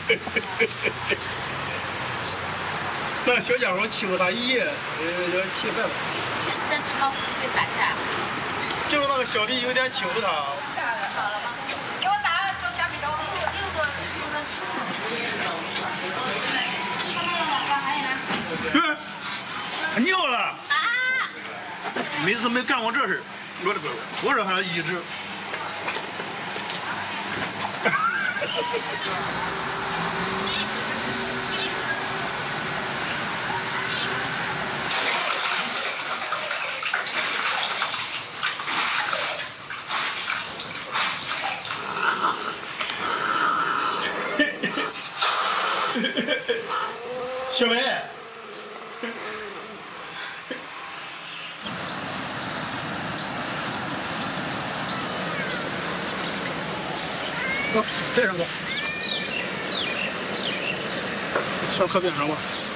那小家伙欺负他爷，要气愤了。 现在这么会打架？ 就是那个小弟有点欺负他。 给我打就下水刀。 尿了！ 啊！ 每次没干过这事，我的哥，我说他一直。小白，带上吧，上课边上吧。